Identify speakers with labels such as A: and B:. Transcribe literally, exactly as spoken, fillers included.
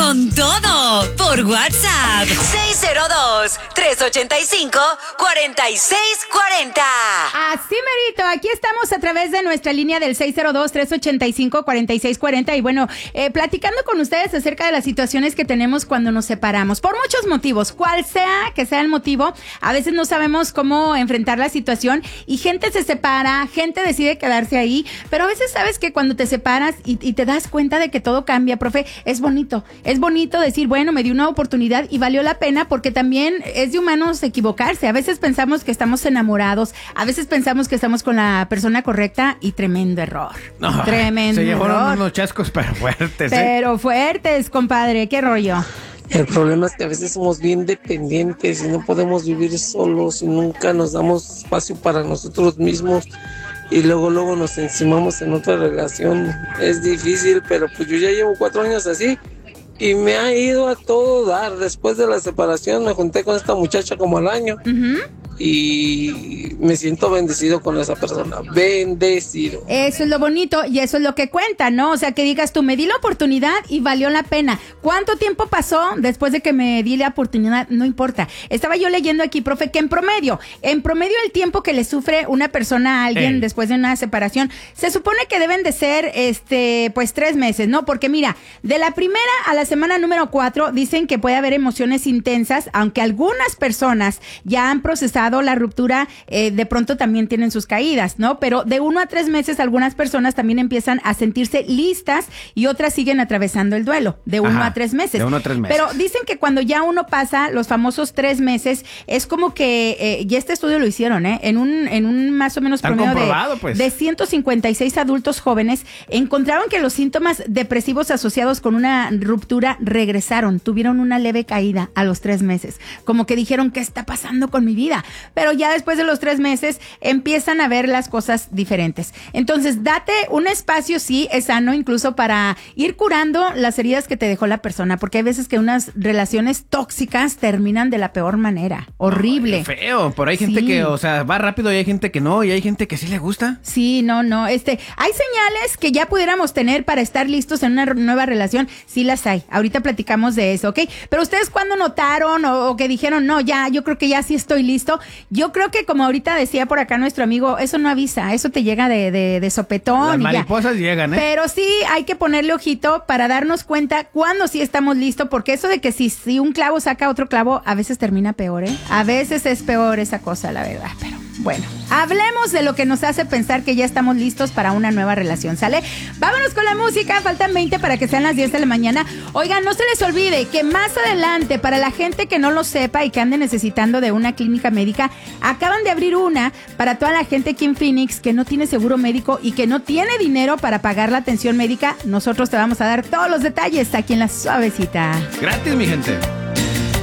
A: con todo por WhatsApp. seis cero dos, tres ocho cinco, cuatro seis cuatro cero.
B: Así merito, aquí estamos a través de nuestra línea del seis cero dos, tres ocho cinco, cuatro seis cuatro cero y bueno, eh, platicando con ustedes acerca de las situaciones que tenemos cuando nos separamos, por muchos motivos, cual sea que sea el motivo, a veces no sabemos cómo enfrentar la situación y gente se separa, gente decide quedarse ahí, pero a veces sabes que cuando te separas y, y te das cuenta de que todo cambia, profe, es bonito, es bonito decir, bueno, me di una oportunidad y valió la pena porque también es de humanos equivocarse, a veces pensamos que estamos enamorados, a veces pensamos que estamos con la persona correcta y tremendo error,
C: no,
B: tremendo
C: se llevaron
B: error.
C: unos chascos pero fuertes,
B: Pero
C: ¿eh?
B: fuertes, compadre, qué rollo.
D: El problema es que a veces somos bien dependientes y no podemos vivir solos y nunca nos damos espacio para nosotros mismos y luego luego nos encimamos en otra relación. Es difícil, pero pues yo ya llevo cuatro años así y me ha ido a todo dar. Después de la separación me junté con esta muchacha como al año. Uh-huh. Y me siento bendecido con esa persona, bendecido.
B: Eso es lo bonito y eso es lo que cuenta, ¿no? O sea, que digas tú, me di la oportunidad y valió la pena. ¿Cuánto tiempo pasó después de que me di la oportunidad? No importa. Estaba yo leyendo aquí, profe, que en promedio, en promedio el tiempo que le sufre una persona a alguien Ey. después de una separación, se supone que deben de ser, este, pues tres meses, ¿no? Porque mira, de la primera a la semana número cuatro dicen que puede haber emociones intensas, aunque algunas personas ya han procesado la ruptura, eh, de pronto también tienen sus caídas, ¿no? Pero de uno a tres meses algunas personas también empiezan a sentirse listas y otras siguen atravesando el duelo, de uno
C: Ajá,
B: a tres meses.
C: De uno a tres meses.
B: Pero dicen que cuando ya uno pasa los famosos tres meses, es como que, eh, y este estudio lo hicieron, ¿eh? En un, en un más o menos promedio de,
C: pues.
B: de ciento cincuenta y seis adultos jóvenes, encontraron que los síntomas depresivos asociados con una ruptura regresaron, tuvieron una leve caída a los tres meses. Como que dijeron, ¿qué está pasando con mi vida? Pero ya después de los tres meses empiezan a ver las cosas diferentes. Entonces, date un espacio, sí, es sano, incluso para ir curando las heridas que te dejó la persona, porque hay veces que unas relaciones tóxicas terminan de la peor manera. Horrible.
C: No, feo, pero hay gente sí. que, o sea, va rápido y hay gente que no, y hay gente que sí le gusta.
B: Sí, no, no, este, hay señales que ya pudiéramos tener para estar listos en una nueva relación, sí las hay. Ahorita platicamos de eso, ¿ok? Pero ustedes, ¿cuándo notaron o, o que dijeron, no, ya, yo creo que ya sí estoy listo? Yo creo que como ahorita decía por acá nuestro amigo, eso no avisa, eso te llega de, de, de sopetón.
C: Las
B: y
C: mariposas
B: ya.
C: llegan, ¿eh?
B: Pero sí hay que ponerle ojito para darnos cuenta cuándo sí estamos listos, porque eso de que si, si un clavo saca otro clavo, a veces termina peor, ¿eh? A veces es peor esa cosa, la verdad, pero bueno. Hablemos de lo que nos hace pensar que ya estamos listos para una nueva relación, ¿sale? Vámonos con la música, faltan veinte para que sean las diez de la mañana. Oigan, no se les olvide que más adelante, para la gente que no lo sepa y que ande necesitando de una clínica médica, acaban de abrir una para toda la gente aquí en Phoenix que no tiene seguro médico y que no tiene dinero para pagar la atención médica. Nosotros te vamos a dar todos los detalles aquí en La Suavecita.
C: Gratis, mi gente.